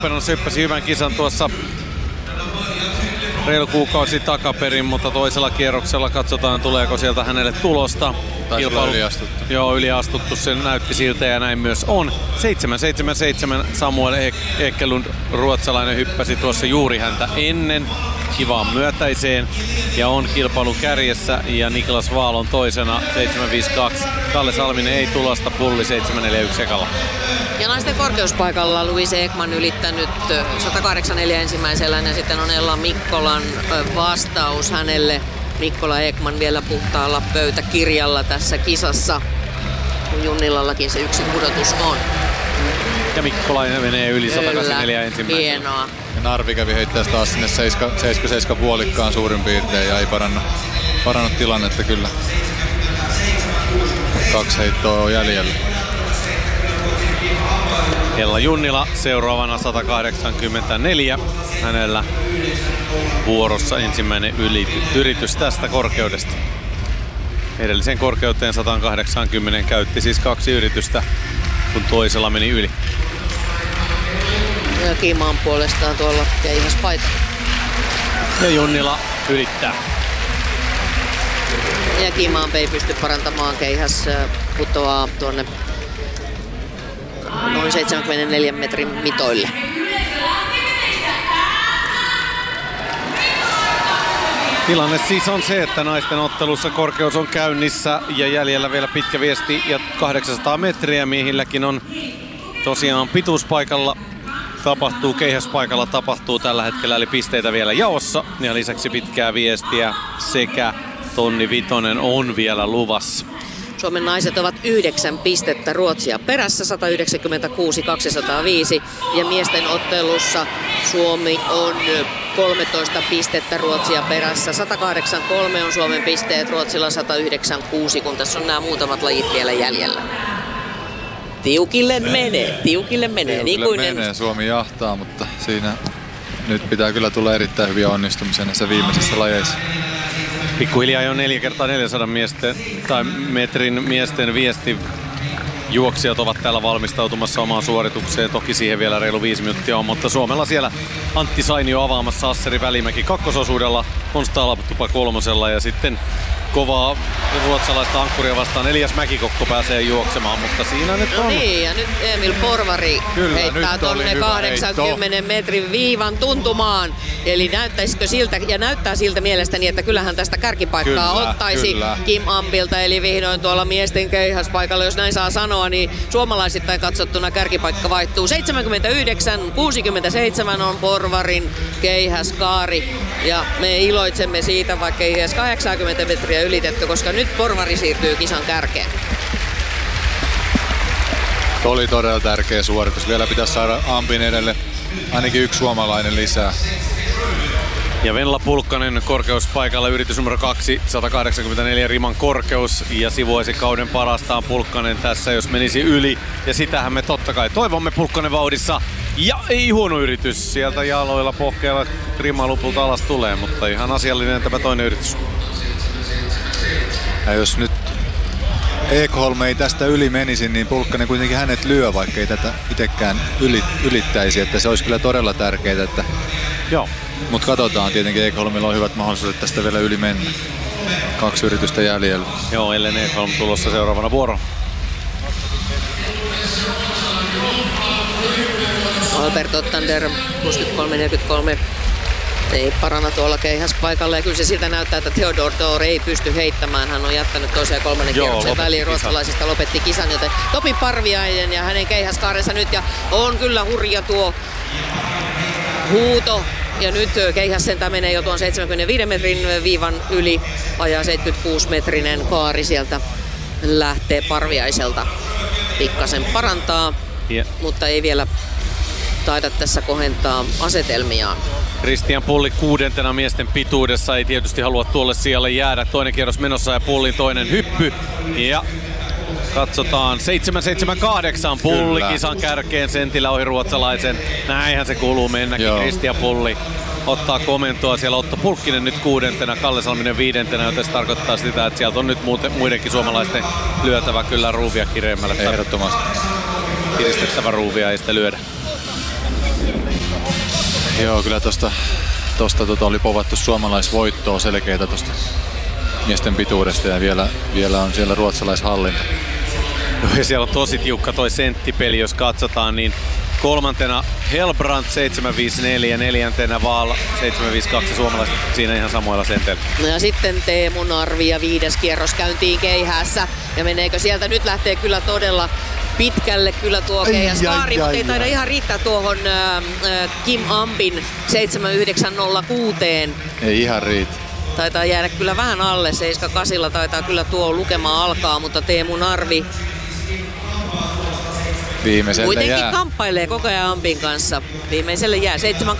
Lappeenrannassa hyppäsi hyvän kisan tuossa reilu kuukausi takaperin, mutta toisella kierroksella katsotaan tuleeko sieltä hänelle tulosta. Taisi olla yliastuttu. Joo, yliastuttu, se näytti siltä ja näin myös on. 7.77 Samuel Ekelund, ruotsalainen, hyppäsi tuossa juuri häntä ennen kivaan myötäiseen ja on kilpailun kärjessä, ja Niklas Wahl on toisena 7.52. Kalle Salminen ei tulosta, Pulli 7.41 ekalla. Ja naisten korkeuspaikalla Louise Ekman ylittänyt 184 ensimmäisellä, ja sitten on Ella Mikkolan vastaus hänelle. Mikkola Ekman vielä puhtaalla pöytäkirjalla tässä kisassa, kun Junnilallakin se yksi pudotus on. Ja Mikkolainen menee yli 184 ensimmäisenä. Hienoa. Ja Narvi kävi heittää taas sinne 77 puolikkaan suurin piirtein ja ei parannut tilannetta kyllä. 2 heittoa on jäljellä. Ella Junnila seuraavana 184. Hänellä vuorossa ensimmäinen yritys tästä korkeudesta. Edelliseen korkeuteen 180 käytti siis 2 yritystä, kun toisella meni yli. Ja Kimaan puolestaan tuolla keihäspaita. Ja Junnila ylittää. Ja Kimaan ei pysty parantamaan, keihäs putoaa tuonne noin 74 metrin mitoille. Tilanne siis on se, että naisten ottelussa korkeus on käynnissä ja jäljellä vielä pitkä viesti ja 800 metriä. Miehilläkin on tosiaan pituuspaikalla tapahtuu, keihäspaikalla tapahtuu tällä hetkellä, eli pisteitä vielä jaossa ja lisäksi pitkää viestiä sekä tonni vitonen on vielä luvassa. Suomen naiset ovat 9 pistettä Ruotsia perässä, 196-205. Ja miesten ottelussa Suomi on 13 pistettä Ruotsia perässä. 183 on Suomen pisteet, Ruotsilla 196, kun tässä on nämä muutamat lajit vielä jäljellä. Tiukille menee. Niin kuin menee. Suomi jahtaa, mutta siinä nyt pitää kyllä tulla erittäin hyviä onnistumisia näissä viimeisissä lajeissa. Pikkuhiljaa jo 4x400 metrin miesten viesti. Juoksijat ovat täällä valmistautumassa omaan suoritukseen. Toki siihen vielä reilu 5 minuuttia on, mutta Suomella siellä Antti Sainio avaamassa, Asseri Välimäki kakkososuudella, Konsta Alaptupa kolmosella ja sitten kovaa ruotsalaista ankkuria vastaan Elias Mäkikokko pääsee juoksemaan, mutta siinä nyt on. No niin, ja nyt Emil Porvari heittää tonne 80 metrin viivan tuntumaan. Eli näyttäisikö siltä, ja näyttää siltä mielestäni, että kyllähän tästä kärkipaikkaa ottaisi Kim Ambilta, eli vihdoin tuolla miesten keihäspaikalla, jos näin saa sanoa, niin suomalaisittain katsottuna kärkipaikka vaihtuu. 79-67 on Porvarin keihäskaari, ja me iloitsemme siitä, vaikka ei edes 80 metriä ylitetty, koska nyt Porvari siirtyy kisan kärkeen. Oli todella tärkeä suoritus. Vielä pitäisi saada Ampin edelle ainakin 1 suomalainen lisää. Ja Venla Pulkkanen korkeuspaikalla, yritys numero 2, 184 riman korkeus, ja sivuaisi kauden parastaan Pulkkanen tässä, jos menisi yli. Ja sitähän me totta kai toivomme Pulkkanen vauhdissa. Ja ei huono yritys, sieltä jaloilla pohkeella rimalupulta alas tulee, mutta ihan asiallinen tämä toinen yritys. Ja jos nyt Ekholm ei tästä yli menisi, niin Pulkkanen kuitenkin hänet lyö, vaikka ei tätä itsekään ylittäisi, että se olisi kyllä todella tärkeää. Että... Joo. Mutta katsotaan, tietenkin Ekholmilla on hyvät mahdollisuudet tästä vielä yli mennä. 2 yritystä jäljellä. Joo, Ellen Ekholm tulossa seuraavana vuoro. Albert Ottander 63-43. Ei parana tuolla keihäspaikalla, ja kyllä se siltä näyttää, että Theodor Thor ei pysty heittämään. Hän on jättänyt toisen ja 3. kierroksen väliin. Ruotsalaisista lopetti kisan, joten Topi Parviainen ja hänen keihäskaarensa nyt, ja on kyllä hurja tuo huuto. Ja nyt keihäs sentään menee jo tuon 75 metrin viivan yli, ajaa 76-metrinen kaari sieltä lähtee Parviaiselta. Pikkasen parantaa, mutta ei vielä taida tässä kohentaa asetelmiaan. Christian Pulli 6. miesten pituudessa, ei tietysti halua tuolle sijalle jäädä. Toinen kierros menossa ja Pullin toinen hyppy. Ja katsotaan 7.78 Pulli kisan kärkeen sentillä ohi ruotsalaisen. Näinhän se kuuluu mennäkin. Christian Pulli ottaa komentoa. Siellä Otto Pulkkinen nyt 6. Kalle Salminen 5. Joten se tarkoittaa sitä, että sieltä on nyt muidenkin suomalaisten lyötävä kyllä ruuvia kireemmälle. Ehdottomasti. Kiristettävä ruuvia ei sitä lyödä. Joo, kyllä tosta oli povattu suomalaisvoittoa selkeitä tosta miesten pituudesta ja vielä on siellä ruotsalaishallinta. Ja siellä on tosi tiukka toi senttipeli, jos katsotaan, niin kolmantena Hellbrand 754, neljäntenä Vaal 752 suomalaiset siinä ihan samoilla senteillä. No ja sitten Teemu Narvi ja 5. kierros käyntiin keihäässä. Ja meneekö sieltä? Nyt lähtee kyllä todella pitkälle kyllä tuo keihäskaari, mutta ei taida ihan riittää tuohon Kim Ambin 7906. Ei ihan riitä. Taitaa jäädä kyllä vähän alle, 78 taitaa kyllä tuo lukema alkaa, mutta Teemu Narvi kuitenkin kamppailee koko ajan Ampin kanssa. Viimeiselle jää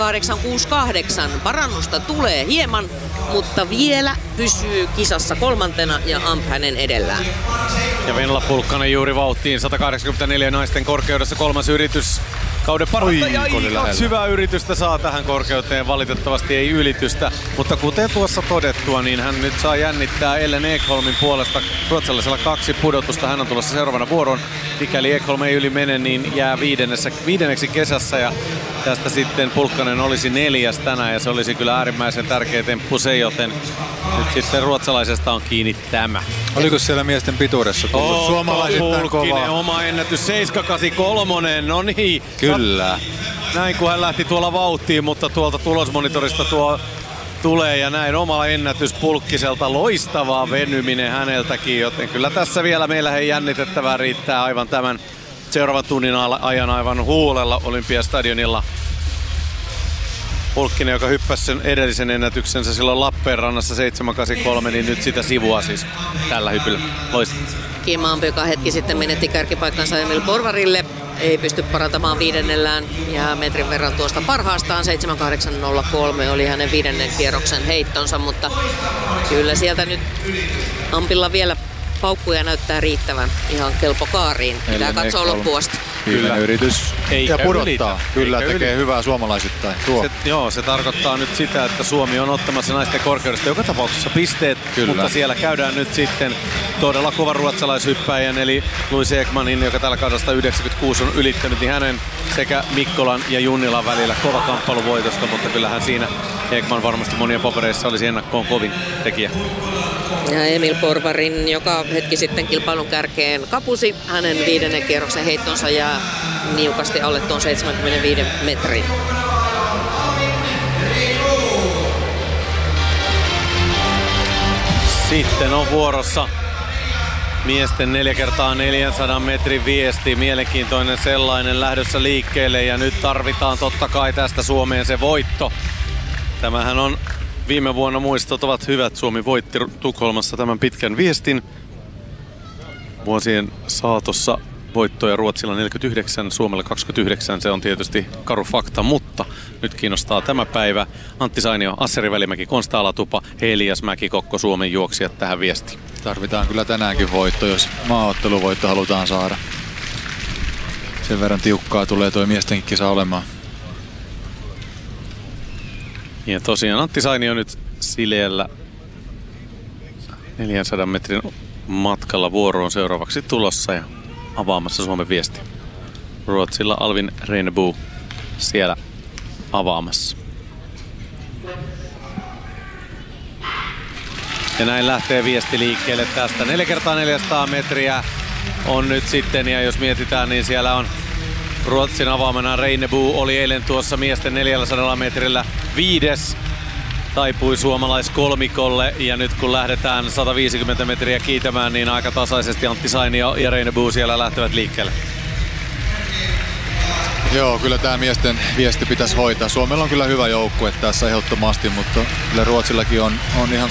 7868. Parannusta tulee hieman, mutta vielä pysyy kisassa kolmantena ja Amp hänen edellään. Ja Venla Pulkkanen juuri vauhtiin 184 naisten korkeudessa, kolmas yritys. Kauden parasta ja kaksi hyvää yritystä saa tähän korkeuteen, valitettavasti ei ylitystä. Mutta kuten tuossa todettua, niin hän nyt saa jännittää Ellen Ekholmin puolesta ruotsalaisella 2 pudotusta. Hän on tulossa seuraavana vuoroon. Mikäli Ekholm ei yli mene, niin jää viidenneksi kesässä ja tästä sitten Pulkkanen olisi 4. tänään ja se olisi kyllä äärimmäisen tärkeä temppu se, joten nyt sitten ruotsalaisesta on kiinni tämä. Oliko siellä miesten pituudessa tullut suomalaisittain kovaa? Oma ennätys 783, no niin. Kyllä. Näin kun hän lähti tuolla vauhtiin, mutta tuolta tulosmonitorista tuo tulee ja näin oma ennätys Pulkkiselta, loistavaa venyminen häneltäkin, joten kyllä tässä vielä meillä jännitettävää riittää aivan tämän seuraavan tunnin ajan aivan huulella Olympiastadionilla. Pulkkinen, joka hyppäsi sen edellisen ennätyksensä silloin Lappeenrannassa 783, niin nyt sitä sivua siis tällä hypyllä. Loistavaa. Kim Amp, joka hetki sitten menetti kärkipaikkansa Emil Porvarille, ei pysty parantamaan 5. ja metrin verran tuosta parhaastaan. 7803 oli hänen 5. kierroksen heittonsa, mutta kyllä sieltä nyt Ampilla vielä paukkuja näyttää riittävän ihan kelpo kaariin. Pitää katsoa loppuun asti. Kyllä yritys ja pudottaa. Kyllä tekee hyvää suomalaisittain. Se tarkoittaa nyt sitä, että Suomi on ottamassa naisten korkeudesta joka tapauksessa pisteet, mutta siellä käydään nyt sitten todella kova ruotsalaishyppäjän eli Louise Ekmanin, joka tällä kaudesta 96 on ylittänyt, niin hänen sekä Mikkolan ja Junnilan välillä kova kamppailu voitosta, mutta kyllähän siinä Ekman varmasti monien papereissa olisi ennakkoon kovin tekijä. Ja Emil Porvarin, joka hetki sitten kilpailun kärkeen kapusi, hänen 5. kierroksen heittonsa jää niukasti alle tuon 75 metrin. Sitten on vuorossa miesten 4x400 metrin viesti, mielenkiintoinen sellainen lähdössä liikkeelle ja nyt tarvitaan totta kai tästä Suomeen se voitto. Tämähän on viime vuonna muistot ovat hyvät. Suomi voitti Tukholmassa tämän pitkän viestin. Vuosien saatossa voittoja Ruotsilla 49, Suomella 29. Se on tietysti karu fakta, mutta nyt kiinnostaa tämä päivä. Antti Sainio, Asseri Välimäki, Konsta Alatupa, Elias Mäki-Kokko, Suomen juoksijat tähän viestiin. Tarvitaan kyllä tänäänkin voitto, jos maaotteluvoitto halutaan saada. Sen verran tiukkaa tulee tuo miestenkin kisa olemaan. Ja tosiaan Antti Sainio nyt sileällä 400 metrin matkalla vuoroon seuraavaksi tulossa ja avaamassa Suomen viesti. Ruotsilla Alvin Reinebo siellä avaamassa. Ja näin lähtee viesti liikkeelle tästä. 4x400 metriä on nyt sitten, ja jos mietitään, niin siellä on Ruotsin avaamana Reinebo oli eilen tuossa miesten 400 metrillä 5. Taipui suomalaiskolmikolle ja nyt kun lähdetään 150 metriä kiitämään, niin aika tasaisesti Antti Sainio ja Reinebo siellä lähtevät liikkeelle. Joo, kyllä tämä miesten viesti pitäisi hoitaa. Suomella on kyllä hyvä joukkue tässä ehdottomasti, mutta kyllä Ruotsillakin on ihan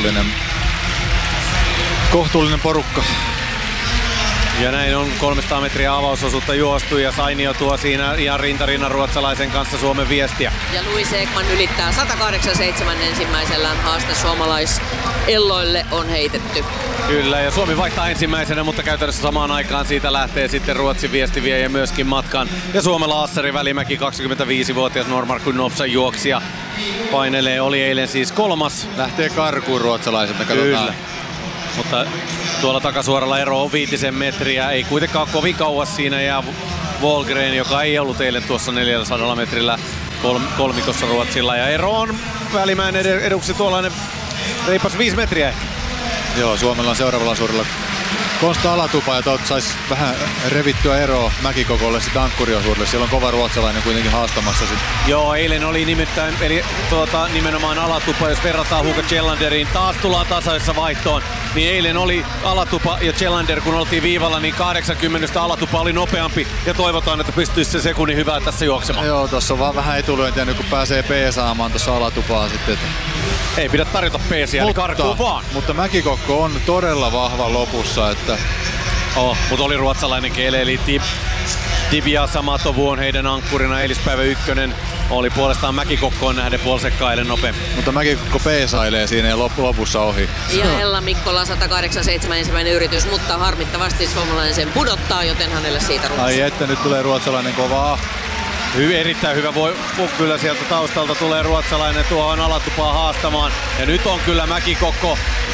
kohtuullinen porukka. Ja näin on 300 metriä avausosuutta juostu ja Sainio tuo siinä ihan rintarinnan ruotsalaisen kanssa Suomen viestiä. Ja Louise Ekman ylittää 187 ensimmäisellään, haaste suomalaiselloille on heitetty. Kyllä, ja Suomi vaihtaa ensimmäisenä, mutta käytännössä samaan aikaan siitä lähtee sitten Ruotsin viestiviejä myöskin matkaan. Ja Suomella Asseri Välimäki, 25-vuotias Normarkun Nopsan juoksija, painelee, oli eilen siis 3. Lähtee karkuun ruotsalaiset, katsotaan. Kyllä. Mutta tuolla takasuoralla ero on 5 metriä, ei kuitenkaan kovin kauas siinä jää Wahlgren, joka ei ollut eilen tuossa 400 metrillä kolmikossa Ruotsilla. Ja ero on Välimäen eduksi tuollainen reipas 5 metriä. Joo, Suomella on seuraavalla suurella Konsta Alatupa ja sais vähän revittyä eroa Mäkikokolle sitä ankkuriosuudelle. Siellä on kova ruotsalainen kuitenkin haastamassa sit. Joo, eilen oli nimittäin nimenomaan Alatupa, jos verrataan Hugo Kjellanderiin. Taas tullaan tasaisessa vaihtoon. Niin eilen oli Alatupa ja Kjellander, kun oltiin viivalla, niin 80 Alatupa oli nopeampi. Ja toivotaan, että pystyisi se sekunnin hyvää tässä juoksemaan. Joo, tossa on vaan vähän etulyöntiä nyt kun pääsee peesaamaan tuossa Alatupaa sitten. Ei pidä tarjota peesiä, eli karkuun vaan. Mutta Mäkikokko on todella vahva lopussa, että... Mutta oli ruotsalainen kele, eli Dibiasa Matovu on heidän ankkurina, eilispäivä ykkönen. Oli puolestaan Mäkikokkoon nähden puolisekka nopeampi. Mutta Mäkikokko peesailee siinä ja lopussa ohi. Ja Ella Mikkola 187 ensimmäinen yritys, mutta harmittavasti suomalainen sen pudottaa, joten hänelle siitä ruotsalainen. Ai että nyt tulee ruotsalainen kovaa. Erittäin hyvä kyllä sieltä taustalta tulee ruotsalainen tuohon Alatupaa haastamaan. Ja nyt on kyllä Mäkikokko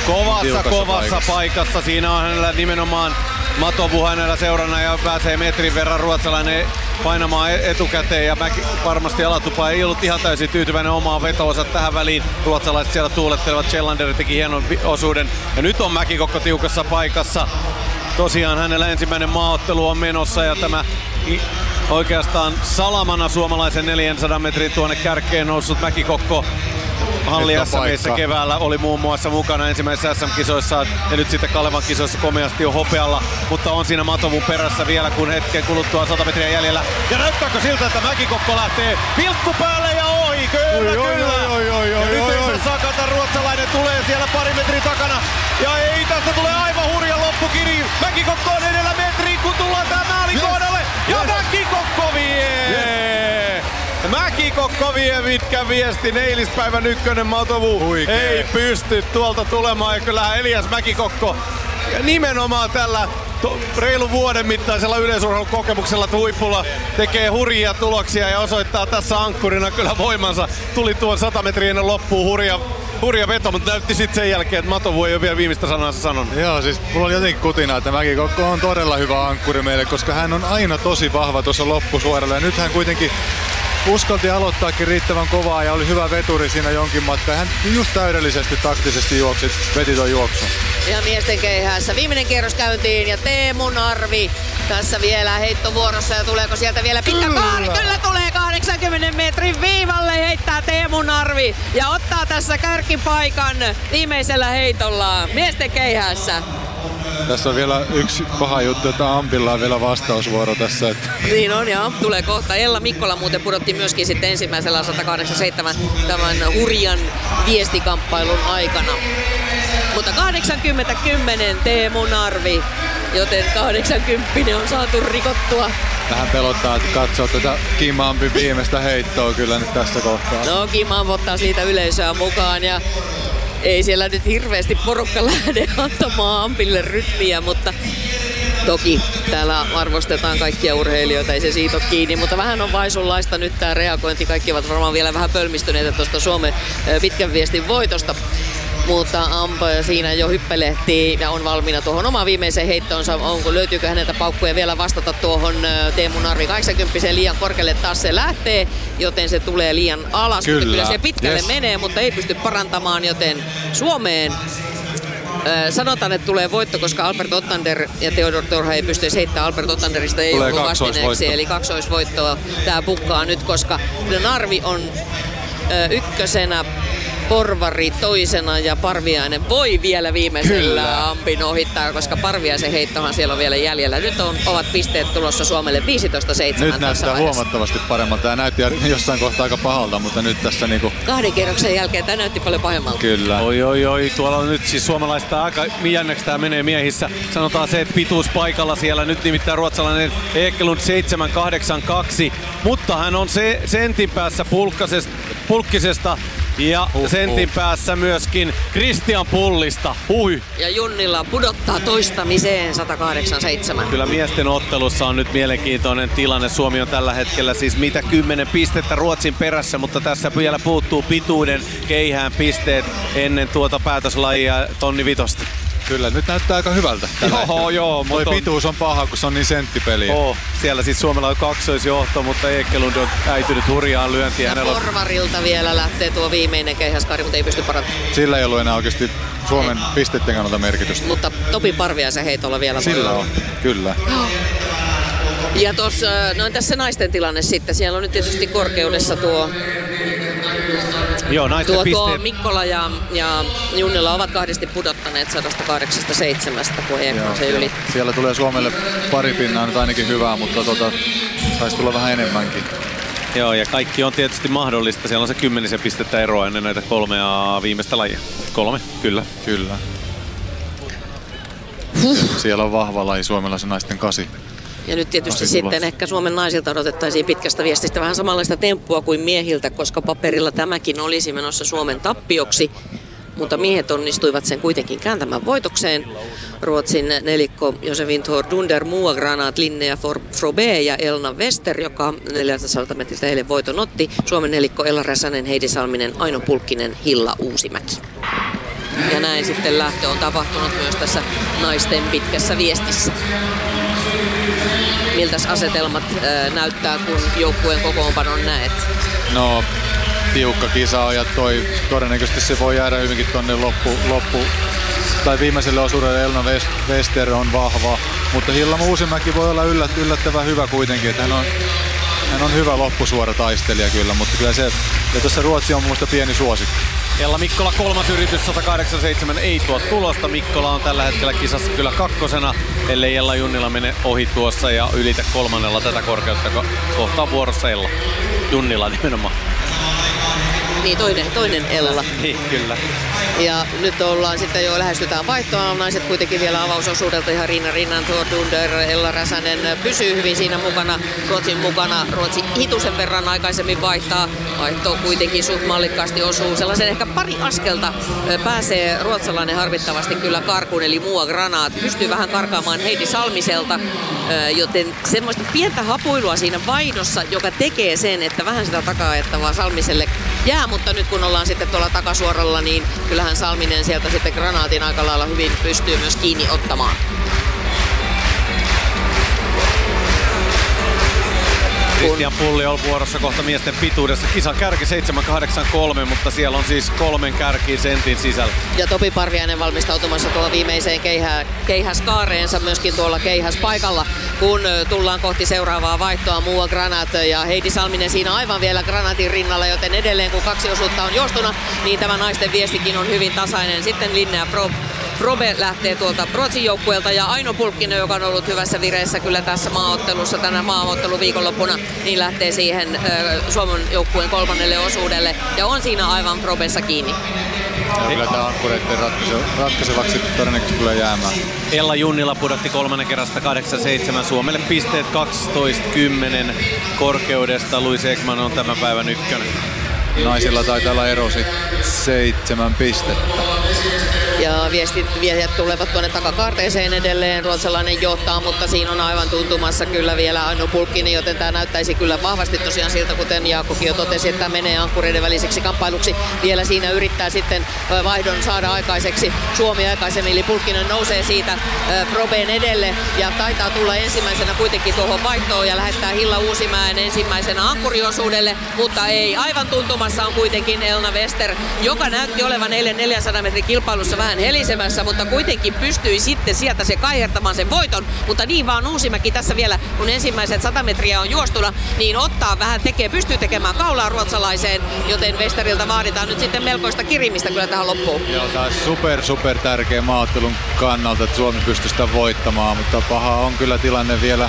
kovassa paikassa. Siinä on hänellä nimenomaan Matovu hänellä seurana ja pääsee metrin verran ruotsalainen painamaan etukäteen. Ja varmasti Alatupa ei ollut ihan täysin tyytyväinen omaan veto-osa tähän väliin. Ruotsalaiset siellä tuulettelevat. Kjellander teki hienon osuuden. Ja nyt on Mäkikokko tiukassa paikassa. Tosiaan hänellä ensimmäinen maaottelu on menossa ja tämä oikeastaan salamana suomalaisen 400 metrin tuonne kärkeen noussut Mäkikokko Halli SM:ssä keväällä oli muun muassa mukana ensimmäisessä SM-kisoissa ja nyt sitten Kalevan kisoissa komeasti on hopealla, mutta on siinä Matovun perässä vielä, kun hetken kuluttua 100 metriä jäljellä. Ja näyttääkö siltä, että Mäkikokko lähtee pilkku päälle ja ohi? Kyllä. Ja nyt ei se sakata, ruotsalainen tulee siellä pari metrin takana. Ja ei, tästä tulee aivan hurja loppukiri. Mäkikokko on edellä metriin, kun tullaan tämän maalin kohdalle. Ja Mäkikokko vie! Mäkikokko vie Vitkän viestin, eilispäivän ykkönen Matovu ei pysty tuolta tulemaan ja kyllähän Elias Mäkikokko ja nimenomaan tällä reilun vuoden mittaisella yleisurheilukokemuksella huipulla tekee hurjia tuloksia ja osoittaa tässä ankkurina kyllä voimansa. Tuli tuon 100 metriä ennen loppuun hurja veto, mutta näytti sitten sen jälkeen, että Matovu ei ole vielä viimeistä sanansa sanonut. Joo, siis mulla on jotenkin kutina, että Mäkikokko on todella hyvä ankkuri meille, koska hän on aina tosi vahva tuossa loppusuoralla ja nyt hän kuitenkin uskalti aloittaakin riittävän kovaa ja oli hyvä veturi siinä jonkin matkaa. Hän just täydellisesti taktisesti veti ton juoksun. Ja miesten keihäässä viimeinen kierros käyntiin ja Teemu Narvi tässä vielä heittovuorossa ja tuleeko sieltä vielä pitkä kaari? Kyllä tulee 80 metrin viivalle heittää Teemu Narvi ja ottaa tässä kärkipaikan viimeisellä heitollaan miesten keihäässä. Tässä on vielä yksi paha juttu, että Ampilla on vielä vastausvuoro tässä. Että. Niin on ja tulee kohta. Ella Mikkola muuten pudotti myöskin sitten ensimmäisellä 187 tämän hurjan viestikamppailun aikana. Mutta 80-10 Teemu Narvi, joten 80 on saatu rikottua. Vähän pelottaa, että katsoo tätä Kim Ampin viimeistä heittoa kyllä nyt tässä kohtaa. No Kim Amp ottaa siitä yleisöä mukaan ja ei siellä nyt hirveästi porukka lähde antamaan Ampille rytmiä, mutta toki täällä arvostetaan kaikkia urheilijoita, ei se siitä ole kiinni, mutta vähän on vaisunlaista nyt tää reagointi. Kaikki ovat varmaan vielä vähän pölmistyneitä tuosta Suomen pitkän viestin voitosta. Mutta Amp siinä jo hyppelehtii ja on valmiina tuohon omaan viimeiseen heittoonsa. Löytyykö häneltä paukkuja vielä vastata tuohon Teemu Narvi 80 liian korkealle taas se lähtee, joten se tulee liian alas. Kyllä se pitkälle menee, mutta ei pysty parantamaan, joten Suomeen sanotaan, että tulee voitto, koska Albert Ottander ja Theodor Torha ei pysty heittämään. Albert Ottanderista ei ollut vastineeksi, eli kaksoisvoittoa tää pukkaa nyt, koska Narvi on ykkösenä, Porvari toisena ja Parviainen voi vielä viimeisellä Ampin ohittaa, koska Parviaisen heittohan siellä on vielä jäljellä. Nyt ovat pisteet tulossa Suomelle 15-7. Nyt näyttää huomattavasti paremmalta. Tämä näytti jossain kohtaa aika pahalta, mutta nyt tässä niinku... 2 kierroksen jälkeen tämä näytti paljon pahemmalta. Kyllä. Oi. Tuolla on nyt siis suomalaista aika jänneksi tämä menee miehissä. Sanotaan se, että pituus paikalla siellä. Nyt nimittäin ruotsalainen Ekelund 782. Mutta hän on se sentin päässä Pulkkisesta. Ja sentin päässä myöskin Christian Pullista. Ja Junnilla pudottaa toistamiseen 187. Kyllä miesten ottelussa on nyt mielenkiintoinen tilanne. Suomi on tällä hetkellä siis 10 pistettä Ruotsin perässä, mutta tässä vielä puuttuu pituuden keihään pisteet ennen tuota päätöslajia tonni vitosta. Kyllä, nyt näyttää aika hyvältä. Joo, mutta toi pituus on paha, kun se on niin senttipeliä. Siellä siis Suomella on kaksoisjohto, mutta Ekelund on äitynyt hurjaan lyöntiin. Ja porvarilta vielä lähtee tuo viimeinen keihäskaari, mutta ei pysty parantamaan. Sillä ei ollut enää oikeasti Suomen pisteiden kannalta merkitystä. Mutta Topi Parviaisen heitolla vielä. Sillä on, kyllä. Ja tuossa, no tässä naisten tilanne sitten. Siellä on nyt tietysti korkeudessa tuo Mikkola ja Junnila ovat kahdesti pudottaneet 187, kun Ekman se yli. Siellä tulee Suomelle pari pinnaa nyt ainakin hyvää, mutta saisi tulla vähän enemmänkin. Joo, ja kaikki on tietysti mahdollista. Siellä on se 10 pistettä eroa ennen näitä 3 viimeistä lajia. 3, kyllä. Kyllä. Siellä on vahva laji, Suomella se naisten 8. Ja nyt tietysti sitten ehkä Suomen naisilta odotettaisiin pitkästä viestistä vähän samanlaista temppua kuin miehiltä, koska paperilla tämäkin olisi menossa Suomen tappioksi. Mutta miehet onnistuivat sen kuitenkin kääntämään voitokseen. Ruotsin nelikko Josefin Thor Dunder, Moa Granat, Linnea Frobé ja Elna Wester, joka 400 metriltä eilen voiton otti. Suomen nelikko Ella Räsänen, Heidi Salminen, Aino Pulkkinen, Hilla Uusimäki. Ja näin sitten lähtö on tapahtunut myös tässä naisten pitkässä viestissä. Miltäs asetelmat näyttää, kun joukkueen kokoonpanon näet? No, tiukka kisa on ja todennäköisesti se voi jäädä hyvinkin tonne loppu tai viimeiselle osuudelle. Elna Wester on vahva, mutta Hilla Uusimäki voi olla yllättävän hyvä kuitenkin, että hän on hyvä loppusuora taistelija kyllä, mutta kyllä se, ja tuossa Ruotsi on mun mielestä pieni suosikki. Ella Mikkola 3. yritys, 187 ei tuo tulosta. Mikkola on tällä hetkellä kisassa kyllä 2, ellei Ella Junnila mene ohi tuossa ja ylitä 3. tätä korkeutta, kohtaa vuorossa Ella. Junnila nimenomaan. Niin, toinen Ella. Niin, kyllä. Ja nyt ollaan sitten jo lähestytään vaihtoa. Naiset kuitenkin vielä avausosuudelta ihan rinnan. Thor Dunder, Ella Räsänen pysyy hyvin siinä mukana. Ruotsin mukana. Ruotsi hitusen verran aikaisemmin vaihtaa. Vaihto kuitenkin suht mallikkaasti osuu. Sellaisen ehkä pari askelta pääsee ruotsalainen harvittavasti kyllä karkuun. Eli Moa Granat pystyy vähän karkaamaan Heidi Salmiselta. Joten semmoista pientä hapuilua siinä vaihdossa, joka tekee sen, että vähän sitä taka-ajettavaa Salmiselle jää. Mutta nyt kun ollaan sitten tuolla takasuoralla, niin kyllähän Salminen sieltä sitten Granaatin aika lailla hyvin pystyy myös kiinni ottamaan. Kristian Pulli on vuorossa kohta miesten pituudessa. Kisan kärki 7.83, mutta siellä on siis 3 kärkiä sentin sisällä. Ja Topi Parviainen valmistautumassa tuolla viimeiseen keihäskaareensa myöskin tuolla keihäspaikalla, kun tullaan kohti seuraavaa vaihtoa. Moa Granat ja Heidi Salminen siinä aivan vielä Granatin rinnalla, joten edelleen kun 2 osuutta on juostuna, niin tämä naisten viestikin on hyvin tasainen. Sitten Linnea Frobé lähtee tuolta Ruotsin joukkueelta ja Aino Pulkkinen, joka on ollut hyvässä vireessä kyllä tässä maaottelussa tänä maaottelu viikonloppuna, niin lähtee siihen Suomen joukkueen 3. osuudelle ja on siinä aivan Frobessa kiinni. Ja kyllä tämä ankkureiden ratkaisevaksi todennäköisesti tulee jäämään. Ella Junnila pudotti 3 kerrasta 8-7. Suomelle pisteet 12-10 korkeudesta. Louise Ekman on tämän päivän 1. Naisilla taitaa olla ero 7 pistettä. Ja viejät tulevat tuonne takakaarteeseen edelleen. Ruotsalainen johtaa, mutta siinä on aivan tuntumassa kyllä vielä Aino Pulkkinen, joten tämä näyttäisi kyllä vahvasti tosiaan siltä, kuten Jaakkokin jo totesi, että menee ankkureiden väliseksi kamppailuksi. Vielä siinä yrittää sitten vaihdon saada aikaiseksi Suomi aikaisemmin, eli Pulkkinen nousee siitä Probeen edelle ja taitaa tulla ensimmäisenä kuitenkin tuohon vaihtoon ja lähettää Hilla Uusimäen ensimmäisenä ankkuriosuudelle, mutta ei. Aivan tuntumassa on kuitenkin Elna Wester, joka näytti olevan eilen 400 metrin kilpailussa vähän helisemässä, mutta kuitenkin pystyi sitten sieltä se kaihertamaan sen voiton. Mutta niin vaan Uusimäki tässä vielä, kun ensimmäiset 100 metriä on juostuna, niin ottaa vähän, pystyy tekemään kaulaa ruotsalaiseen, joten Westeriltä vaaditaan nyt sitten melkoista kirimistä kyllä tähän loppuun. Joo, tämä on super tärkeä maaottelun kannalta, että Suomi pystyy sitä voittamaan, mutta paha on kyllä tilanne vielä.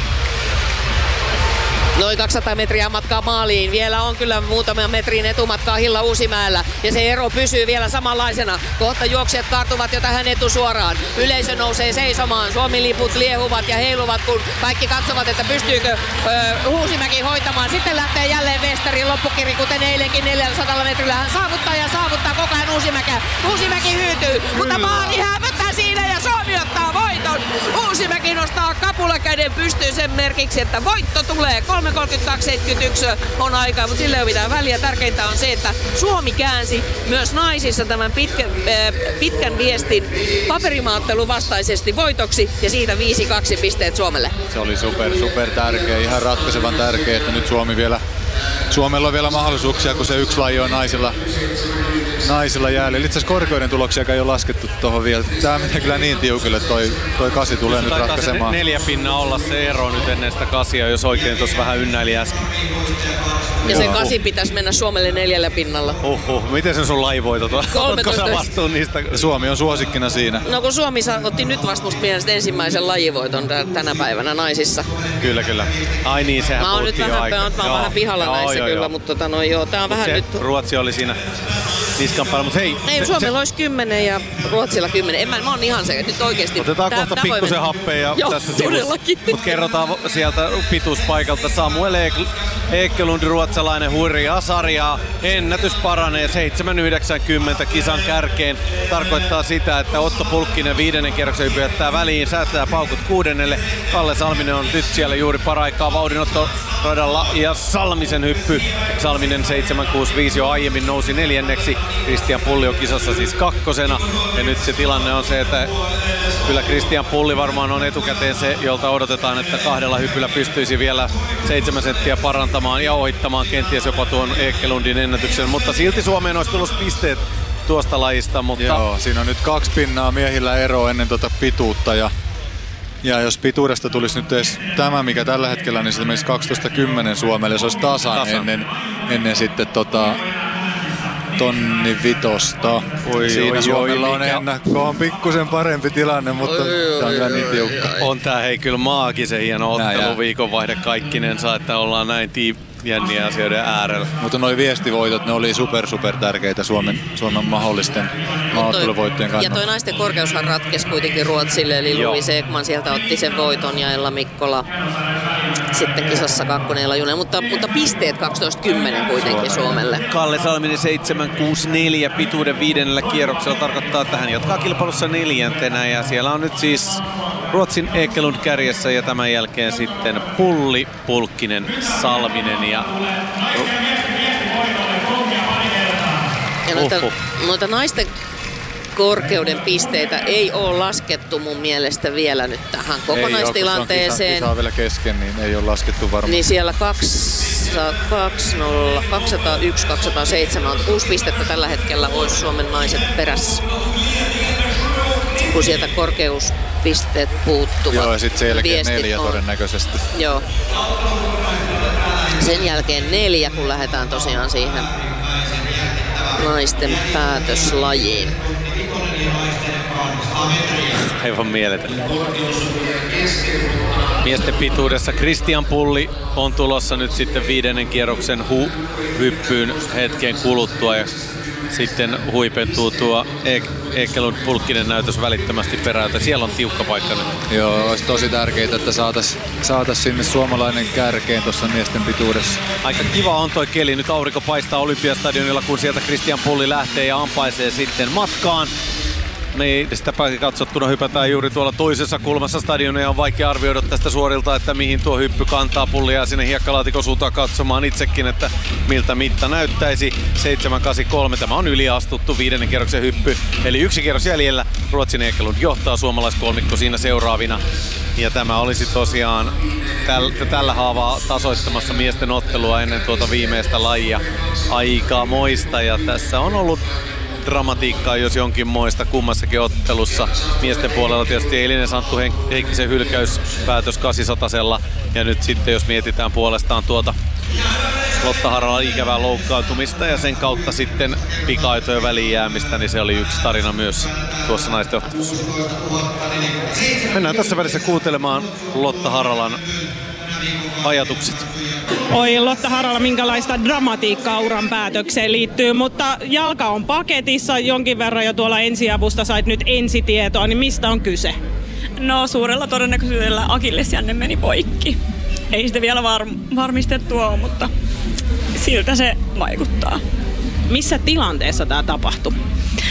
Noin 200 metriä matkaa maaliin. Vielä on kyllä muutaman metrin etumatkaa Hilla Uusimäellä. Ja se ero pysyy vielä samanlaisena. Kohta juoksijat kaartuvat jo tähän etusuoraan. Yleisö nousee seisomaan. Suomi-liput liehuvat ja heiluvat, kun kaikki katsovat, että pystyykö Uusimäki hoitamaan. Sitten lähtee jälleen Westerin loppukiri, kuten eilenkin 400 metrillä. Hän saavuttaa koko ajan Uusimäkeä. Uusimäki hyytyy, mutta maali hämöttää siinä ja Suomi ottaa voiton. on. Uusimäki nostaa kapulakäden pystyyn sen merkiksi, että voitto tulee. 3.32.71 on aikaa, mutta sille ei ole mitään väliä. Tärkeintä on se, että Suomi käänsi myös naisissa tämän pitkän viestin paperimaattelun vastaisesti voitoksi ja siitä 5-2 pisteet Suomelle. Se oli super tärkeä, ihan ratkaisevan tärkeä, että nyt Suomella on vielä mahdollisuuksia, kun se yksi laji on naisilla jäljellä. Itse asiassa korkeuden tuloksia ei ole laskettu tuohon vielä. Tää menee kyllä niin tiukille, toi 8 tulee nyt ratkaisemaan. 4 pinnaa olla se ero nyt ennen sitä 8, jos oikein tuossa vähän ynnäili äsken. Ja se 8 pitäisi mennä Suomelle 4 pinnalla. Miten sen sun laivoitot on? Oletko sä vastuun niistä? Suomi on suosikkina siinä. No kun Suomi otti nyt vastuusta mielestä ensimmäisen lajivoiton tänä päivänä naisissa. Kyllä. Ai niin, sehän mä oon nyt vähän pihalla näissä kyllä, mutta tää on vähän nyt... Ruotsi oli siinä niskan päällä, mutta hei... Ei, Suomella olisi 10 ja Ruotsilla 10. Mä oon ihan se, nyt oikeesti... Otetaan kohta pikkusen happea tässä sivussa. Mutta kerrotaan sieltä pituuspaikalta Samuel Ekelund, ruotsalainen hurjaa sarjaa. Ennätys paranee 7.90 kisan kärkeen. Tarkoittaa sitä, että Otto Pulkkinen 5. kierroksen jättää väliin, säätää paukut 6. Kalle Salminen on nyt siellä juuri paraikaa vauhdinotto radalla ja Salmisen hyppy. Salminen 7.65 jo aiemmin nousi 4. Kristian Pulli on kisassa siis 2. Ja nyt se tilanne on se, että kyllä Kristian Pulli varmaan on etukäteen se, jolta odotetaan, että 2 hypyllä pystyisi vielä 7 senttiä parantamaan ja ohittamaan kenties jopa tuon Ekelundin ennätyksen. Mutta silti Suomeen olisi tullut pisteet tuosta lajista. Mutta... Joo, siinä on nyt 2 pinnaa miehillä eroa ennen tuota pituutta. Ja jos pituudesta tulisi nyt edes tämä, mikä tällä hetkellä, niin se menisi 12.10 Suomelle. Se olisi tasan. Ennen sitten tonni 5. Siinä Suomella on ennakkoon pikkusen parempi tilanne, mutta tämä on kyllä niin tiukka. On tää hei kyllä maagisen hieno ottelu viikonvaihde kaikkinensa, että ollaan näin jänniä asioiden äärellä. Mutta noi viestivoitot, ne oli super tärkeitä Suomen mahdollisten maaotteluvoittojen kannalta. Ja toi naisten korkeushan ratkesi kuitenkin Ruotsille, eli Louise Ekman sieltä otti sen voiton ja Ella Mikkola sitten kisassa 2. mutta pisteet 12.10 kuitenkin Suomelle. Kalle Salminen 7.64 pituuden 5. kierroksella tarkoittaa, että hän jatkaa kilpailussa 4. ja siellä on nyt siis Ruotsin Ekelund kärjessä ja tämän jälkeen sitten Pulli, Pulkkinen, Salminen ja noita naisten korkeuden pisteitä ei ole laskettu mun mielestä vielä nyt tähän kokonaistilanteeseen. Kisa on vielä kesken, niin ei ole laskettu varmaan. Niin siellä 201, 207 on 6 pistettä tällä hetkellä olisi Suomen naiset perässä. Kun sieltä korkeuspisteet puuttuvat. Joo, ja sitten sen jälkeen 4 todennäköisesti. Joo. Sen jälkeen 4, kun lähdetään tosiaan siihen naisten päätöslajiin. Aivan mieletön. Miesten pituudessa Kristian Pulli on tulossa nyt sitten 5. kierroksen hyppyyn hetken kuluttua ja sitten huipentuu tuo Ekelund Pulkkinen näytös välittömästi perään. Siellä on tiukka paikka nyt. Joo, olisi tosi tärkeää, että saatais sinne suomalainen kärkeen tuossa miesten pituudessa. Aika kiva on toi keli. Nyt aurinko paistaa Olympiastadionilla, kun sieltä Kristian Pulli lähtee ja ampaisee sitten matkaan. Niin, sitä katsottuna hypätään juuri tuolla toisessa kulmassa stadionia. On vaikea arvioida tästä suorilta, että mihin tuo hyppy kantaa. Pulli jää sinne hiekkalaatikon suuntaan katsomaan itsekin, että miltä mitta näyttäisi. 7.83. Tämä on yliastuttu 5. kierroksen hyppy. Eli 1 kierros jäljellä. Ruotsin Ekelund johtaa suomalaiskolmikko siinä seuraavina. Ja tämä olisi tosiaan tällä haavaa tasoittamassa miesten ottelua ennen tuota viimeistä lajia. Aika moista ja tässä on ollut dramatiikkaa jos jonkinmoista kummassakin ottelussa. Miesten puolella tietysti eilinen Santtu Heikkisen hylkäyspäätös 800-sella. Ja nyt sitten jos mietitään puolestaan tuota Lotta Haralan ikävää loukkaantumista ja sen kautta sitten pika-aitojen väliin jäämistä, niin se oli yksi tarina myös tuossa naisten ottelussa. Mennään tässä välissä kuuntelemaan Lotta Haralan ajatukset. Oi Lotta Harala, minkälaista dramatiikkaa uran päätökseen liittyy, mutta jalka on paketissa, jonkin verran jo tuolla ensiavusta sait nyt ensitietoa, niin mistä on kyse? No suurella todennäköisyydellä akillesjänne meni poikki. Ei sitä vielä varmistettua ole, mutta siltä se vaikuttaa. Missä tilanteessa tämä tapahtui?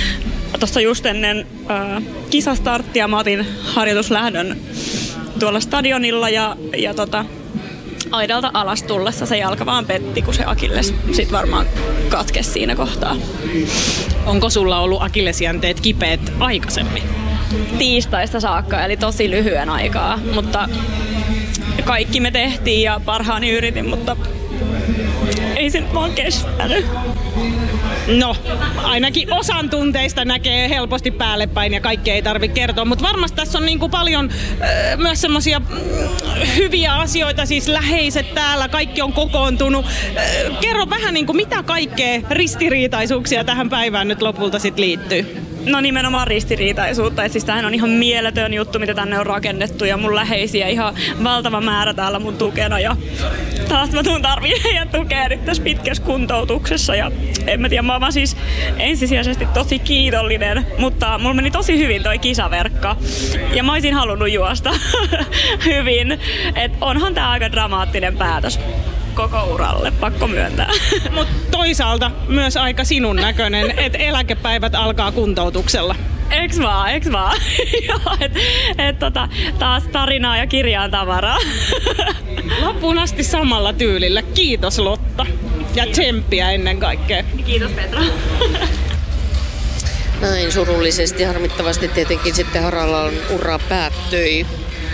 tuossa just ennen kisastarttia mä otin harjoituslähdön tuolla stadionilla ja aidalta alas tullessa se jalka vaan petti, kun se akilles sit varmaan katkesi siinä kohtaa. Onko sulla ollut akillesjänteet kipeät aikaisemmin? Tiistaista saakka, eli tosi lyhyen aikaa, mutta kaikki me tehtiin ja parhaani yritin, mutta ei se nyt vaan kestänyt. No, ainakin osan tunteista näkee helposti päälle päin ja kaikkea ei tarvitse kertoa, mutta varmasti tässä on niinku paljon myös semmosia hyviä asioita, siis läheiset täällä, kaikki on kokoontunut. Kerro vähän niinku mitä kaikkea ristiriitaisuuksia tähän päivään nyt lopulta sit liittyy. No nimenomaan ristiriitaisuutta, että siis tämähän on ihan mieletön juttu, mitä tänne on rakennettu ja mun läheisiä ihan valtava määrä täällä mun tukena ja taas mä tuun tarvii heidän tukea nyt tässä pitkässä kuntoutuksessa ja en mä tiedä, mä oon vaan siis ensisijaisesti tosi kiitollinen, mutta mulla meni tosi hyvin toi kisaverkka ja mä oisin halunnut juosta hyvin, että onhan tää aika dramaattinen päätös koko uralle, pakko myöntää. Mutta toisaalta myös aika sinun näköinen, että eläkepäivät alkaa kuntoutuksella. Eks vaan? Joo, taas tarinaa ja kirjaan tavaraa. Loppuun asti samalla tyylillä. Kiitos Lotta. Ja tsemppiä ennen kaikkea. Kiitos Petra. Näin surullisesti, harmittavasti tietenkin sitten Haralan ura päättyi.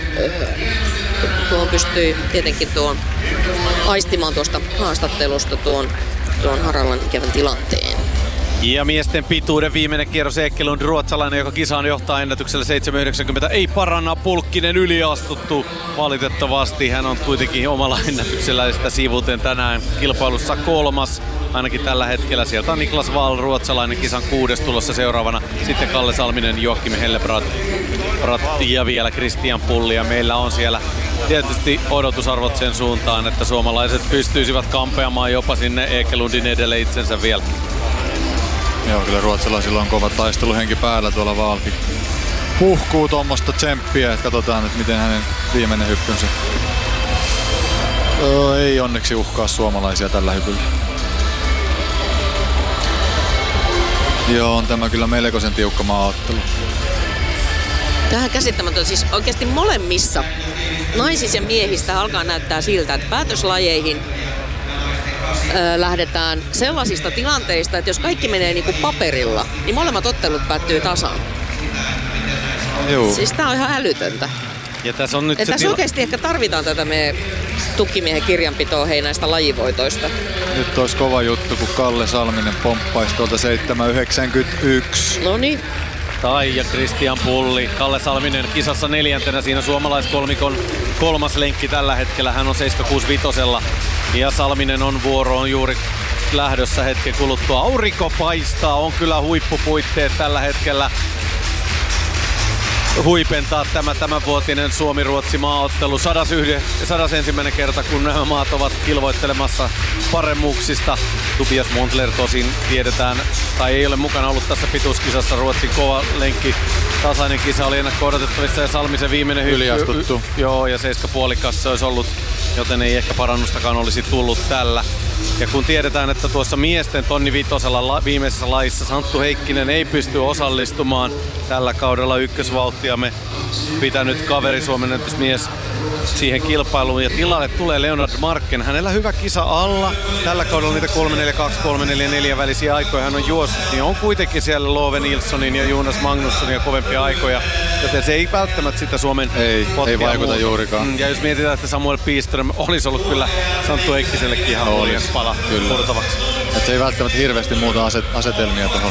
Tuon pystyi tietenkin aistimaan tuosta haastattelusta tuon Haralan ikävän tilanteen. Ja miesten pituuden viimeinen kierros Ekelund, ruotsalainen, joka kisaan johtaa ennätyksellä 7.90. Ei paranna, Pulkkinen yliastuttu. Valitettavasti hän on kuitenkin omalla ennätyksellä sitä sivuten tänään kilpailussa 3. Ainakin tällä hetkellä. Sieltä on Niklas Wahl, ruotsalainen, kisan 6. tulossa seuraavana. Sitten Kalle Salminen, Joachim Hellebrand ja vielä Christian Pulli. Ja meillä on siellä tietysti odotusarvot sen suuntaan, että suomalaiset pystyisivät kampeamaan jopa sinne Ekelundin edelle itsensä vielä. Joo, kyllä ruotsalaisilla on kova taisteluhenki päällä, tuolla Wahlkin puhkuu tuommoista tsemppiä, että katsotaan nyt miten hänen viimeinen hyppynsä ei onneksi uhkaa suomalaisia tällä hypyllä. Joo, on tämä kyllä melkoisen tiukka maaottelu. Tähän käsittämätön, siis oikeasti molemmissa naisissa ja miehistä alkaa näyttää siltä, että päätöslajeihin lähdetään sellaisista tilanteista, että jos kaikki menee niin kuin paperilla, niin molemmat ottelut päättyy tasan. Joo. Siis tää on ihan älytöntä. Ja tässä on nyt että tässä oikeasti ehkä tarvitaan tätä meidän tukkimiehen kirjanpitoa näistä lajivoitoista. Nyt olisi kova juttu, kun Kalle Salminen pomppaisi tuolta 7.91. Noniin. Tai ja Christian Pulli, Kalle Salminen kisassa 4. siinä suomalaiskolmikon 3. lenkki tällä hetkellä. Hän on 7.65. Ja Salminen on vuoroon juuri lähdössä hetken kuluttua. Aurinko paistaa, on kyllä huippupuitteet tällä hetkellä. Huipentaa tämänvuotinen Suomi-Ruotsi maaottelu. 101. kerta, kun nämä maat ovat kilvoittelemassa paremmuuksista. Tobias Montler tosin tiedetään, tai ei ole mukana ollut tässä pituuskisassa. Ruotsin kova lenkki, tasainen kisa oli ennakko-odotettavissa ja Salmisen viimeinen hyppy. Yliastuttu. Joo, ja 7,5 olisi ollut, joten ei ehkä parannustakaan olisi tullut tällä. Ja kun tiedetään, että tuossa miesten tonni 5 viimeisessä lajissa Santtu Heikkinen ei pysty osallistumaan tällä kaudella ykkösvauhtiamme pitänyt kaveri Suomen ennätysmies siihen kilpailuun ja tilalle tulee Leonard Marken. Hänellä hyvä kisa alla. Tällä kaudella niitä 3.42-3.44 välisiä aikoja hän on juossut, niin on kuitenkin siellä Love Nilssonin ja Jonas Magnussonin ja kovempia aikoja, joten se ei välttämättä sitä Suomen ei vaikuta juurikaan. Ja jos mietitään, että Samuel Piström olisi ollut kyllä Santtu Heikkisellekin ihan oljas pala purtavaksi. Että se ei välttämättä hirveästi muuta asetelmia tuohon.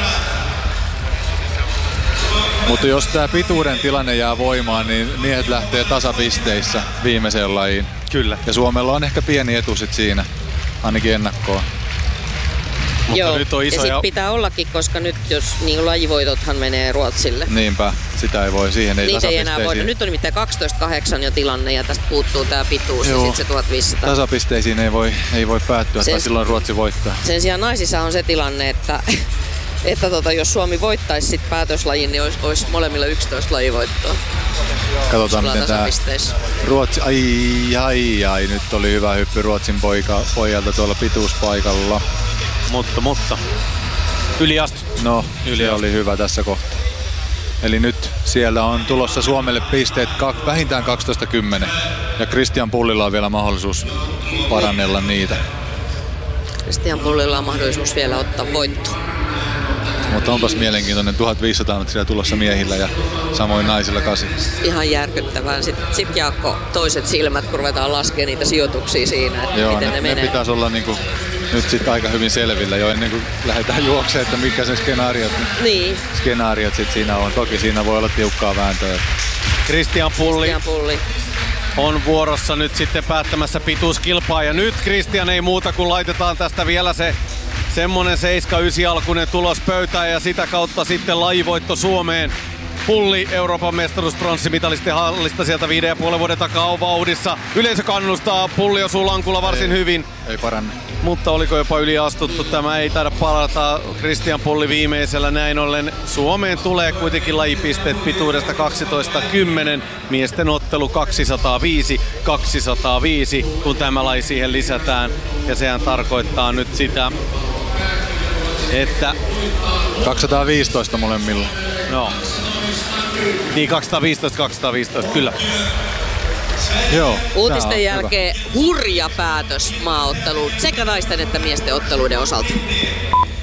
Mutta jos tämä pituuden tilanne jää voimaan, niin miehet lähtee tasapisteissä viimeiseen lajiin. Kyllä. Ja Suomella on ehkä pieni etu sit siinä, ainakin ennakkoon. Mutta joo, nyt on iso ja sit pitää ollakin, koska nyt jos niin lajivoitothan menee Ruotsille. Niinpä, sitä ei voi, siihen ei niitä ei enää voida. Nyt on nimittäin 12.8 jo tilanne ja tästä puuttuu tää pituus. Joo. Ja sit se 1500. Tasapisteisiin ei voi päättyä, tai silloin Ruotsi voittaa. Sen sijaan naisissa on se tilanne, että jos Suomi voittaisi sit päätöslajin, niin olisi molemmilla 11 lajivoittoa. Katsotaan miten tää Ruotsi, ai, nyt oli hyvä hyppy Ruotsin pojalta tuolla pituuspaikalla. Mutta. Yliastuttu. No, se oli hyvä tässä kohtaa. Eli nyt siellä on tulossa Suomelle pisteet vähintään 12-10. Ja Christian Pullilla on vielä mahdollisuus parannella niitä. Christian Pullilla on mahdollisuus vielä ottaa voitto. Mutta onpas mielenkiintoinen 1500 metriä tulossa miehillä ja samoin naisilla 8. Ihan järkyttävää. Sitten Jaakko, toiset silmät, kun ruvetaan laskemaan niitä sijoituksia siinä, että joo, miten ne menee. Ne pitäisi olla niinku nyt sitten aika hyvin selvillä jo ennen kuin lähdetään juoksemaan, että mitkä se skenaariot sit siinä on. Toki siinä voi olla tiukkaa vääntöä. Christian Pulli on vuorossa nyt sitten päättämässä pituuskilpaa. Ja nyt Christian ei muuta kuin laitetaan tästä vielä se semmonen 7-9 alkuinen tulos pöytään ja sitä kautta sitten lajivoitto Suomeen. Pulli Euroopan mestaruuspronssimitalisten hallista sieltä 5,5 vuoden takaa on vauhdissa. Yleisö kannustaa, Pulli osuu lankulla varsin hyvin. Ei paranne. Mutta oliko jopa yliastuttu? Tämä ei taida palata. Christian Pulli viimeisellä näin ollen. Suomeen tulee kuitenkin lajipisteet pituudesta 12-10. Miesten ottelu 205, kun tämä laji siihen lisätään. Ja sehän tarkoittaa nyt sitä, että 215 molemmilla. No. Niin 215, kyllä. Joo. Uutisten jälkeen hurja päätös maaotteluun sekä naisten että miesten otteluiden osalta.